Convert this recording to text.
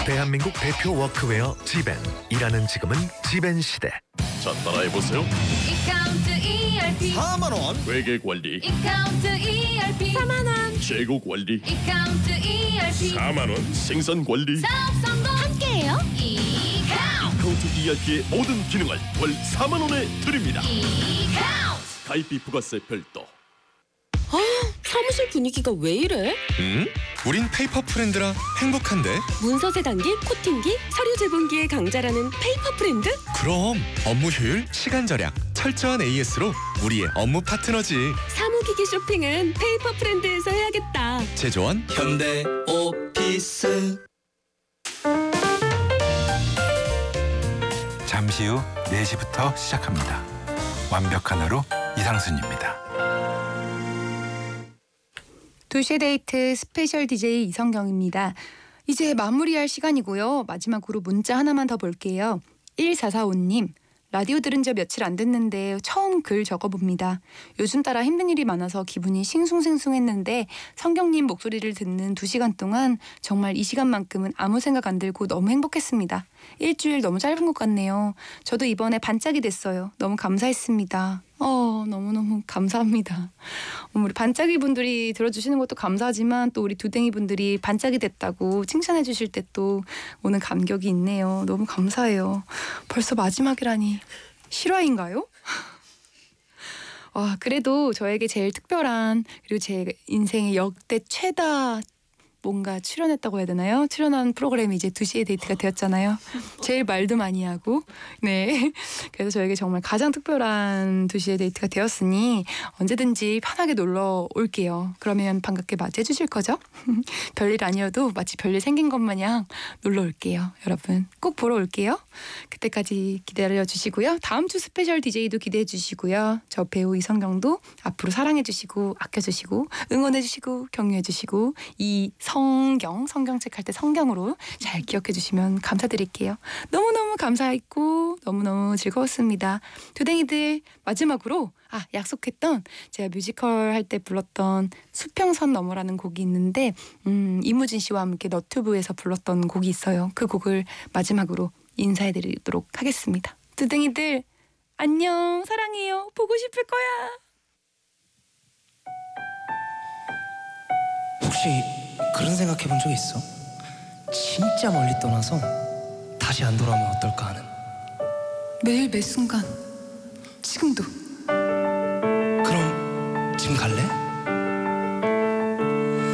대한민국 대표 워크웨어 지벤. 일하는 지금은 지벤 시대. 자, 따라해보세요. 이카운트 ERP 4만원. 회계관리, 이카운트 ERP 4만원 재고관리, 이카운트 ERP 4만원, 생산관리. 사업 성공 함께해요. 이카운트 ERP의 모든 기능을 월 4만원에 드립니다. 이카운트 가입비 부가세 별도. 사무실 분위기가 왜 이래? 우린 페이퍼 프렌드라 행복한데. 문서재 단기, 코팅기, 서류 제본기의 강자라는 페이퍼 프렌드? 그럼 업무 효율, 시간 절약, 철저한 AS로 우리의 업무 파트너지. 사무기기 쇼핑은 페이퍼 프렌드에서 해야겠다. 제조원 현대 오피스. 잠시 후 4시부터 시작합니다. 완벽한 하루 이상순입니다. 2시의 데이트 스페셜 DJ 이성경입니다. 이제 마무리할 시간이고요. 마지막으로 문자 하나만 더 볼게요. 1445님. 라디오 들은 지 며칠 안 됐는데 처음 글 적어봅니다. 요즘 따라 힘든 일이 많아서 기분이 싱숭생숭했는데 성경님 목소리를 듣는 2시간 동안 정말 이 시간만큼은 아무 생각 안 들고 너무 행복했습니다. 일주일 너무 짧은 것 같네요. 저도 이번에 반짝이 됐어요. 너무 감사했습니다. 너무너무 감사합니다. 우리 반짝이 분들이 들어주시는 것도 감사하지만 또 우리 두댕이 분들이 반짝이 됐다고 칭찬해 주실 때 또 오는 감격이 있네요. 너무 감사해요. 벌써 마지막이라니 실화인가요? 그래도 저에게 제일 특별한 그리고 제 인생의 역대 최다 뭔가 출연했다고 해야 되나요? 출연한 프로그램이 이제 2시의 데이트가 되었잖아요. 제일 말도 많이 하고. 네. 그래서 저에게 정말 가장 특별한 2시의 데이트가 되었으니 언제든지 편하게 놀러 올게요. 그러면 반갑게 맞이해 주실 거죠? 별일 아니어도 마치 별일 생긴 것 마냥 놀러 올게요. 여러분 꼭 보러 올게요. 그때까지 기다려 주시고요. 다음 주 스페셜 DJ도 기대해 주시고요. 저 배우 이성경도 앞으로 사랑해 주시고 아껴 주시고 응원해 주시고 격려해 주시고 성경책 할 때 성경으로 잘 기억해 주시면 감사드릴게요. 너무너무 감사했고 너무너무 즐거웠습니다. 두댕이들 마지막으로 약속했던 제가 뮤지컬 할 때 불렀던 수평선 너머라는 곡이 있는데 이무진 씨와 함께 너튜브에서 불렀던 곡이 있어요. 그 곡을 마지막으로 인사해드리도록 하겠습니다. 두댕이들 안녕, 사랑해요, 보고 싶을 거야. 혹시 그런 생각 해본 적 있어? 진짜 멀리 떠나서 다시 안 돌아오면 어떨까 하는. 매일 매 순간 지금도. 그럼 지금 갈래?